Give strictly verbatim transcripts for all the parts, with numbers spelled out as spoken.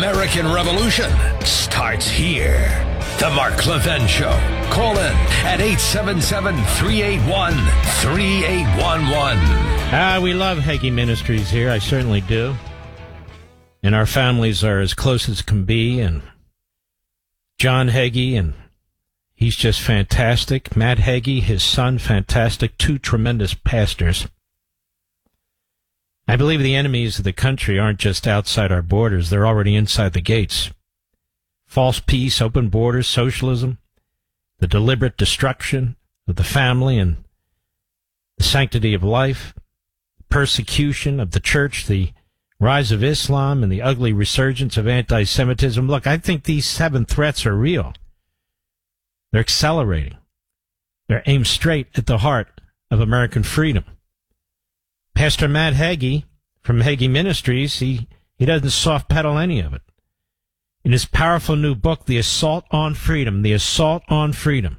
American Revolution starts here. The Mark Levin Show. Call in at eight seven seven, three eight one, three eight one one. Ah, we love Hagee Ministries here. I certainly do. And our families are as close as can be. And John Hagee, and he's just fantastic. Matt Hagee, his son, fantastic. Two tremendous pastors. I believe the enemies of the country aren't just outside our borders. They're already inside the gates. False peace, open borders, socialism, the deliberate destruction of the family and the sanctity of life, persecution of the church, the rise of Islam, and the ugly resurgence of anti-Semitism. Look, I think these seven threats are real. They're accelerating. They're aimed straight at the heart of American freedom. Pastor Matt Hagee from Hagee Ministries, he, he doesn't soft pedal any of it. In his powerful new book, The Assault on Freedom, The Assault on Freedom,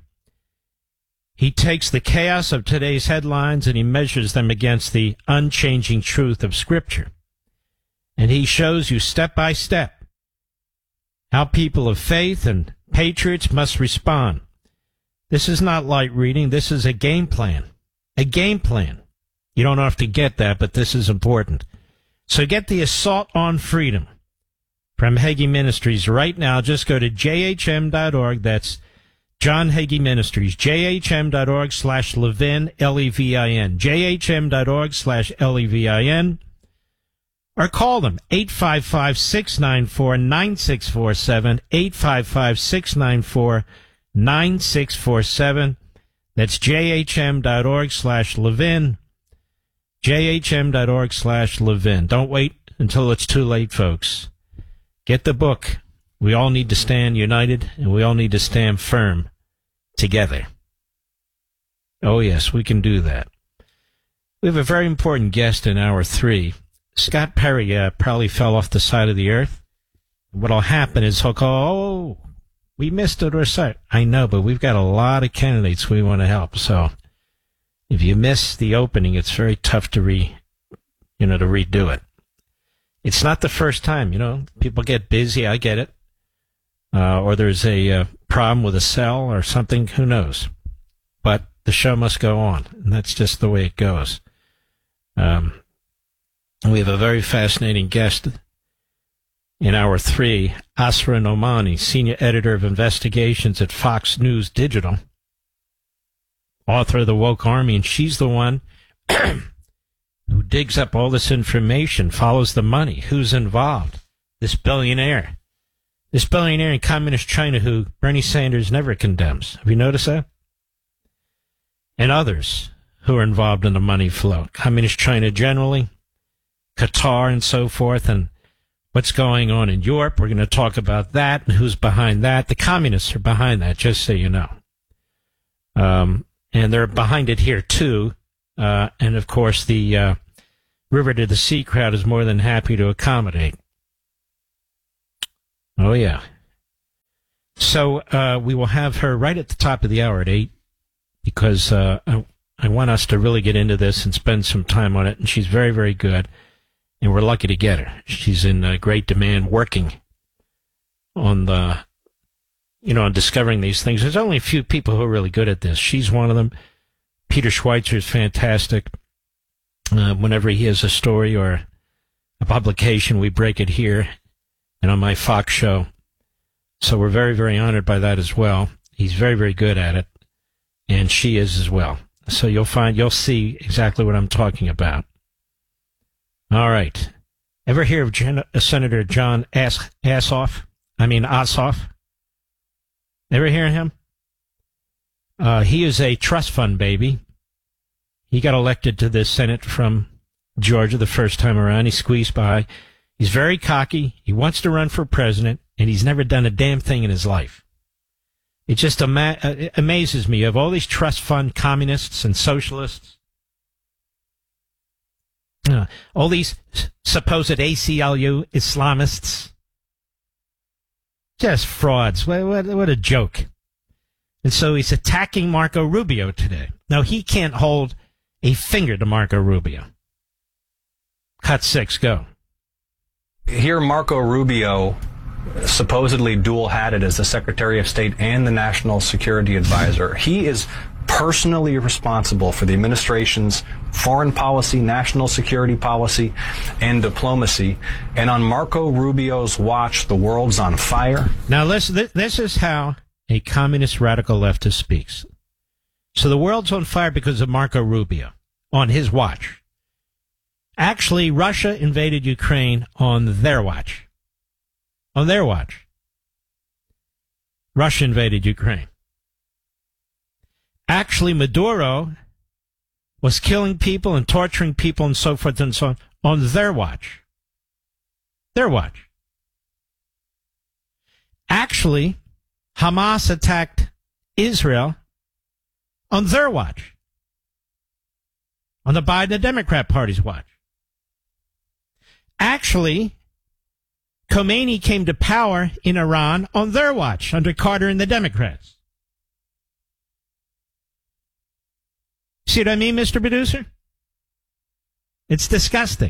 he takes the chaos of today's headlines and he measures them against the unchanging truth of Scripture. And he shows you step by step how people of faith and patriots must respond. This is not light reading. This is a game plan. A game plan. You don't have to get that, but this is important. So get The Assault on Freedom from Hagee Ministries right now. Just go to J H M dot org. That's John Hagee Ministries. J H M dot org slash Levin, L E V I N. J H M dot org slash L E V I N. Or call them, eight five five, six nine four, nine six four seven, eight five five, six nine four, nine six four seven. That's J H M dot org slash Levin. J H M dot org slash Levin. Don't wait until it's too late, folks. Get the book. We all need to stand united, and we all need to stand firm together. Oh, yes, we can do that. We have a very important guest in hour three. Scott Perry uh, probably fell off the side of the earth. What'll happen is he'll go, oh, we missed it or so. I know, but we've got a lot of candidates we want to help, so if you miss the opening, it's very tough to re, you know, to redo it. It's not the first time, you know. People get busy. I get it. Uh, or there's a uh, problem with a cell or something. Who knows? But the show must go on, and that's just the way it goes. Um, we have a very fascinating guest in hour three, Asra Nomani, senior editor of investigations at Fox News Digital, author of The Woke Army, and she's the one who digs up all this information, follows the money, who's involved. This billionaire. This billionaire in communist China who Bernie Sanders never condemns. Have you noticed that? And others who are involved in the money flow. Communist China generally, Qatar and so forth, and what's going on in Europe. We're going to talk about that and who's behind that. The communists are behind that, just so you know. Um... And they're behind it here, too. Uh, and, of course, the uh, River to the Sea crowd is more than happy to accommodate. Oh, yeah. So uh, we will have her right at the top of the hour at eight because uh, I, I want us to really get into this and spend some time on it. And she's very, very good. And we're lucky to get her. She's in uh, great demand working on the... you know, on discovering these things. There's only a few people who are really good at this. She's one of them. Peter Schweitzer is fantastic. Uh, whenever he has a story or a publication, we break it here and on my Fox show. So we're very, very honored by that as well. He's very, very good at it, and she is as well. So you'll find, you'll see exactly what I'm talking about. All right. Ever hear of Gen- uh, Senator John As- Assoff? I mean, Ossoff? Ever hear him? Uh, he is a trust fund baby. He got elected to the Senate from Georgia the first time around. He squeezed by. He's very cocky. He wants to run for president, and he's never done a damn thing in his life. It just ama- it amazes me. You have all these trust fund communists and socialists, uh, all these supposed A C L U Islamists. Just frauds. What, what, what a joke. And so he's attacking Marco Rubio today. Now, he can't hold a finger to Marco Rubio. Cut six, go. Here, Marco Rubio supposedly dual-hatted as the Secretary of State and the National Security Advisor. He is personally responsible for the administration's foreign policy, national security policy, and diplomacy. And on Marco Rubio's watch, the world's on fire. Now, listen, this is how a communist radical leftist speaks. So the world's on fire because of Marco Rubio on his watch. Actually, Russia invaded Ukraine on their watch. On their watch. Russia invaded Ukraine. Actually, Maduro was killing people and torturing people and so forth and so on on their watch. Their watch. Actually, Hamas attacked Israel on their watch. On the Biden Democrat Party's watch. Actually, Khomeini came to power in Iran on their watch under Carter and the Democrats. See what I mean, Mister Producer? It's disgusting.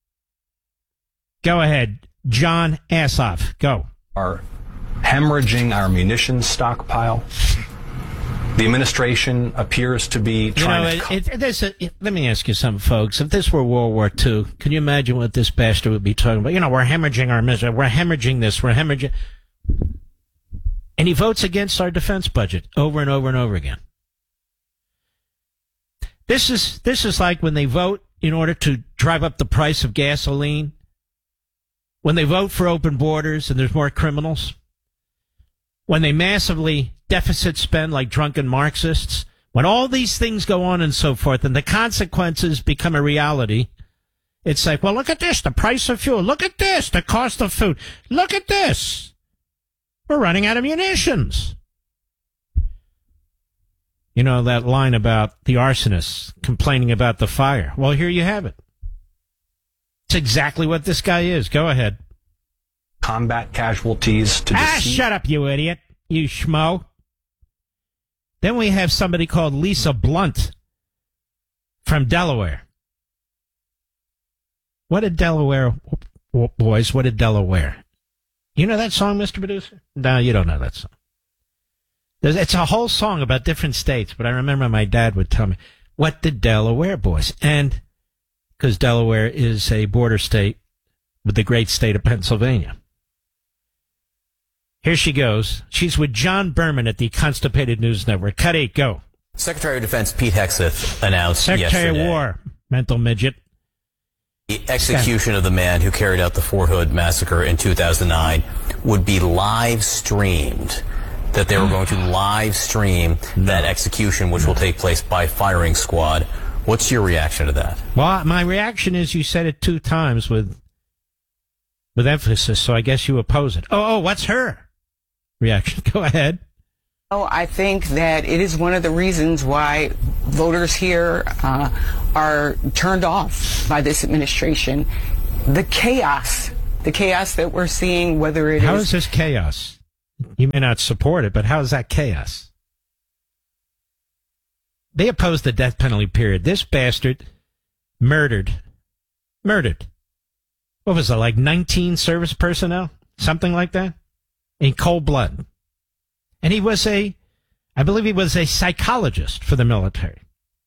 Go ahead, John Assoff. Go. Are hemorrhaging our munitions stockpile. The administration appears to be trying you know, to... It, it, there's a, it, let me ask you something, folks. If this were World War Two, can you imagine what this bastard would be talking about? You know, we're hemorrhaging our mission. We're hemorrhaging this. We're hemorrhaging... And he votes against our defense budget over and over and over again. This is this is like when they vote in order to drive up the price of gasoline, when they vote for open borders and there's more criminals, when they massively deficit spend like drunken Marxists, when all these things go on and so forth and the consequences become a reality, it's like, well, look at this, the price of fuel. Look at this, the cost of food. Look at this. We're running out of munitions. You know, that line about the arsonists complaining about the fire. Well, here you have it. It's exactly what this guy is. Go ahead. Combat casualties to Ah, deceive. shut up, you idiot. You schmo. Then we have somebody called Lisa Blunt from Delaware. What did Delaware, boys, what did Delaware? You know that song, Mister Producer? No, you don't know that song. There's, it's a whole song about different states, but I remember my dad would tell me, what did Delaware, boys? And because Delaware is a border state with the great state of Pennsylvania. Here she goes. She's with John Berman at the Constipated News Network. Cut eight, go. Secretary of Defense Pete Hegseth announced Secretary yesterday of War, mental midget. the execution of the man who carried out the Fort Hood massacre in two thousand nine would be live streamed. That they were going to live stream that execution, which will take place by firing squad. What's your reaction to that? Well, my reaction is you said it two times with with emphasis, so I guess you oppose it. Oh, oh, what's her reaction? Go ahead. Oh, I think that it is one of the reasons why voters here uh, are turned off by this administration. The chaos, the chaos that we're seeing, whether it How is... is this chaos? You may not support it, but how is that chaos? They oppose the death penalty, period. This bastard murdered, murdered. What was it, like nineteen service personnel? Something like that? In cold blood. And he was a, I believe he was a psychologist for the military.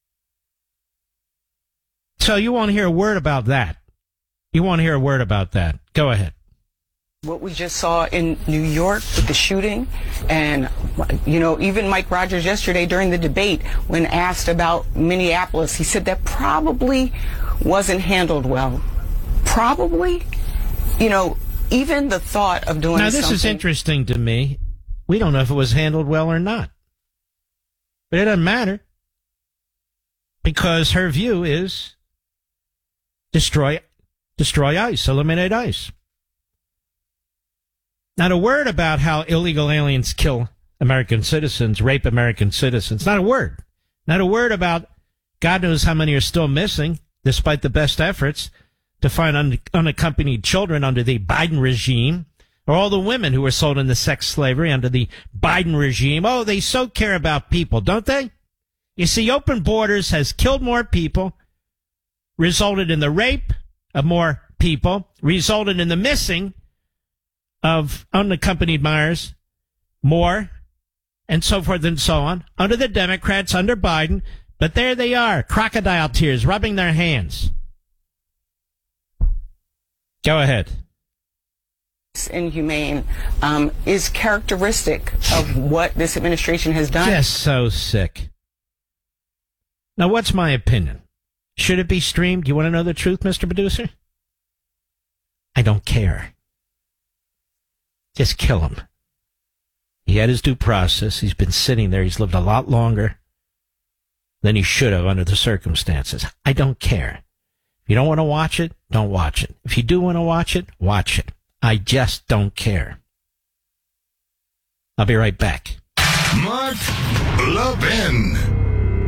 So you won't hear a word about that. You won't hear a word about that. Go ahead. What we just saw in New York with the shooting, and, you know, even Mike Rogers yesterday during the debate, when asked about Minneapolis, he said that probably wasn't handled well. Probably, you know, even the thought of doing Now, this something... is interesting to me. We don't know if it was handled well or not. But it doesn't matter. Because her view is destroy, destroy ICE, eliminate ICE. Not a word about how illegal aliens kill American citizens, rape American citizens. Not a word. Not a word about God knows how many are still missing, despite the best efforts to find un- unaccompanied children under the Biden regime, or all the women who were sold into sex slavery under the Biden regime. Oh, they so care about people, don't they? You see, open borders has killed more people, resulted in the rape of more people, resulted in the missing of unaccompanied minors, more, and so forth and so on, under the Democrats, under Biden. But there they are, crocodile tears, rubbing their hands. Go ahead. Inhumane um, is characteristic of what this administration has done. Just so sick. Now, what's my opinion? Should it be streamed? You want to know the truth, Mister Producer? I don't care. Just kill him. He had his due process. He's been sitting there. He's lived a lot longer than he should have under the circumstances. I don't care. If you don't want to watch it, don't watch it. If you do want to watch it, watch it. I just don't care. I'll be right back. Mark Levin.